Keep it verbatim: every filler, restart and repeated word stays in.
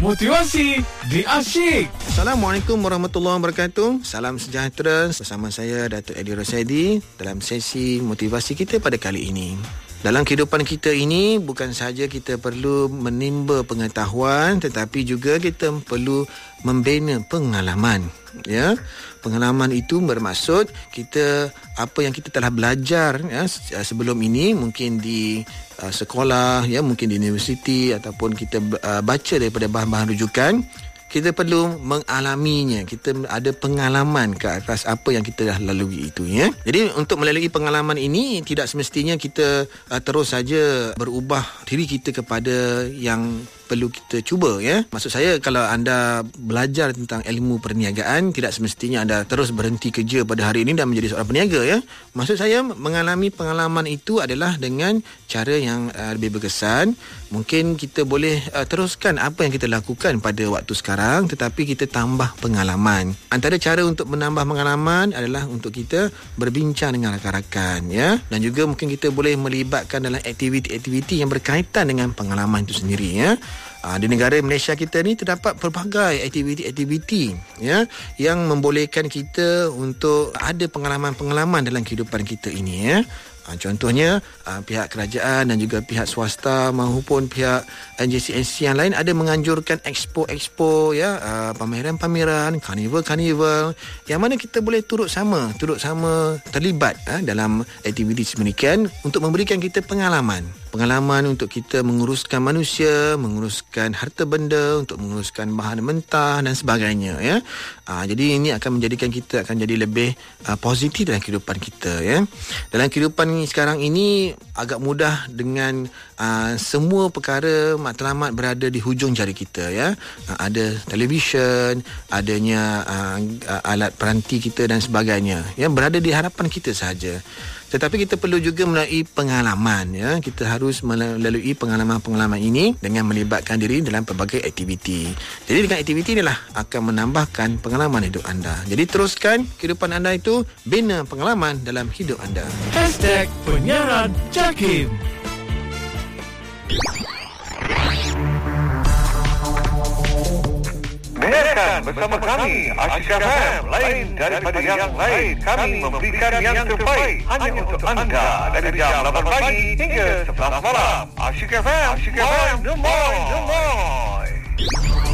Motivasi di Asyik. Assalamualaikum warahmatullahi wabarakatuh. Salam sejahtera. Bersama saya Datuk Edi Rosaidi dalam sesi motivasi kita pada kali ini. Dalam kehidupan kita ini, bukan sahaja kita perlu menimba pengetahuan, tetapi juga kita perlu membina pengalaman. Ya, pengalaman itu bermaksud kita apa yang kita telah belajar ya sebelum ini, mungkin di uh, sekolah, ya, mungkin di universiti, ataupun kita uh, baca daripada bahan-bahan rujukan. Kita perlu mengalaminya. Kita ada pengalaman ke atas apa yang kita dah lalui itu, ya. Jadi untuk melalui pengalaman ini, tidak semestinya kita uh, terus saja berubah diri kita kepada yang perlu kita cuba, ya. Maksud saya, kalau anda belajar tentang ilmu perniagaan, tidak semestinya anda terus berhenti kerja pada hari ini dan menjadi seorang peniaga, ya. Maksud saya, mengalami pengalaman itu adalah dengan cara yang uh, lebih berkesan. Mungkin kita boleh uh, teruskan apa yang kita lakukan pada waktu sekarang, tetapi kita tambah pengalaman. Antara cara untuk menambah pengalaman adalah untuk kita berbincang dengan rakan-rakan, ya. Dan juga mungkin kita boleh melibatkan dalam aktiviti-aktiviti yang berkaitan dengan pengalaman itu sendiri, ya. Di negara Malaysia kita ni terdapat pelbagai aktiviti-aktiviti, ya, yang membolehkan kita untuk ada pengalaman-pengalaman dalam kehidupan kita ini, ya. Ha, contohnya uh, pihak kerajaan dan juga pihak swasta maupun pihak N J C N C yang lain ada menganjurkan expo-expo, ya, uh, pameran-pameran, karnival-karnival yang mana kita boleh turut sama, turut sama terlibat uh, dalam aktiviti sedemikian untuk memberikan kita pengalaman. Pengalaman untuk kita menguruskan manusia, menguruskan harta benda, untuk menguruskan bahan mentah dan sebagainya, ya. Uh, jadi ini akan menjadikan kita akan jadi lebih uh, positif dalam kehidupan kita, ya. Dalam kehidupan sekarang ini agak mudah dengan uh, semua perkara matlamat berada di hujung jari kita, ya. Uh, ada televisyen, adanya uh, uh, alat peranti kita dan sebagainya, yang berada di hadapan kita sahaja. Tetapi kita perlu juga melalui pengalaman, ya. Kita harus melalui pengalaman-pengalaman ini dengan melibatkan diri dalam pelbagai aktiviti. Jadi dengan aktiviti inilah akan menambahkan pengalaman hidup anda. Jadi teruskan kehidupan anda itu, bina pengalaman dalam hidup anda. Hashtag Penyiaran Jakim. Dengarkan bersama kami Asyik F M, lain daripada yang lain. Kami memberikan yang terbaik hanya untuk anda dari jam lapan pagi hingga sebelas malam. Asyik F M, Asyik F M, the more, the more.